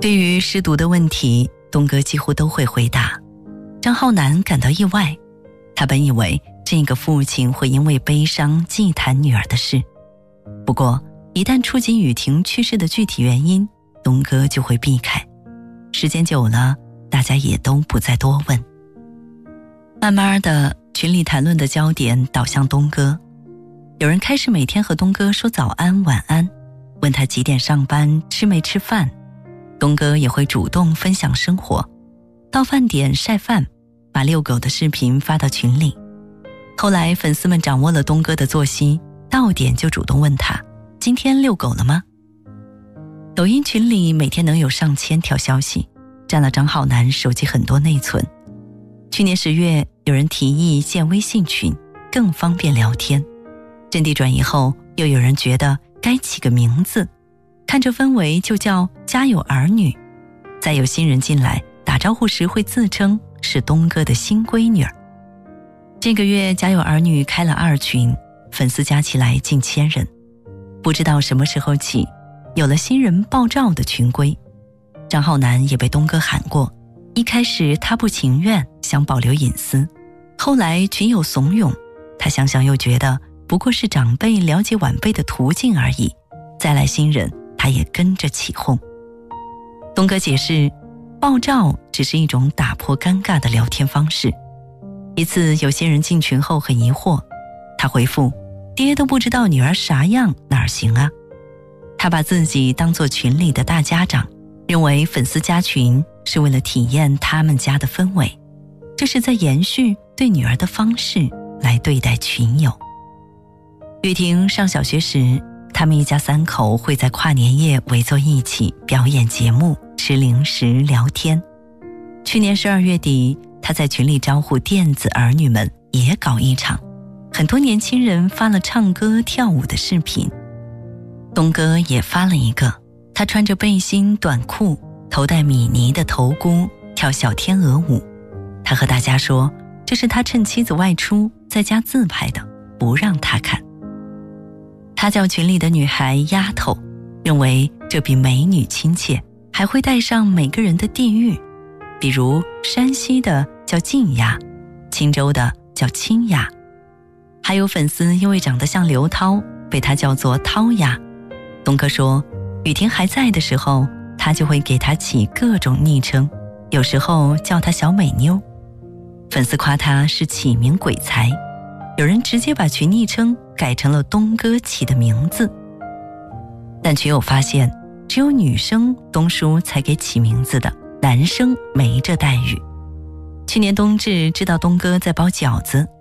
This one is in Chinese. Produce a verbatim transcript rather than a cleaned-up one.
对于失独的问题，东哥几乎都会回答。张浩南感到意外，他本以为这个父亲会因为悲伤忌谈女儿的事，不过一旦触及雨婷去世的具体原因，东哥就会避开。时间久了，大家也都不再多问。慢慢的，群里谈论的焦点导向东哥，有人开始每天和东哥说早安晚安，问他几点上班，吃没吃饭。东哥也会主动分享生活，到饭点晒饭，把遛狗的视频发到群里。后来粉丝们掌握了东哥的作息，到点就主动问他今天遛狗了吗？抖音群里每天能有上千条消息，占了张浩南手机很多内存。去年十月，有人提议建微信群，更方便聊天。阵地转移后，又有人觉得该起个名字，看这氛围就叫家有儿女。再有新人进来，打招呼时会自称是东哥的新闺女儿。这个月家有儿女开了二群，粉丝加起来近千人。不知道什么时候起，有了新人爆照的群规。张浩南也被东哥喊过，一开始他不情愿，想保留隐私，后来群友怂恿，他想想又觉得不过是长辈了解晚辈的途径而已，再来新人他也跟着起哄。东哥解释，爆照只是一种打破尴尬的聊天方式。一次有些人进群后很疑惑，他回复，爹都不知道女儿啥样，哪儿行啊？他把自己当作群里的大家长，认为粉丝加群是为了体验他们家的氛围，这是在延续对女儿的方式来对待群友。雨婷上小学时，他们一家三口会在跨年夜围坐一起表演节目，吃零食聊天。去年十二月底，他在群里招呼电子儿女们也搞一场，很多年轻人发了唱歌跳舞的视频。东哥也发了一个，他穿着背心短裤，头戴米妮的头箍，跳小天鹅舞。他和大家说，这是他趁妻子外出在家自拍的，不让他看。他叫群里的女孩丫头，认为这比美女亲切，还会带上每个人的地域，比如山西的叫晋丫，青州的叫青丫。还有粉丝因为长得像刘涛，被他叫做涛丫。东哥说，雨婷还在的时候，他就会给她起各种昵称，有时候叫她小美妞。粉丝夸他是起名鬼才，有人直接把群昵称改成了东哥起的名字。但群友发现，只有女生东叔才给起名字的，男生没这待遇。去年冬至知道东哥在包饺子，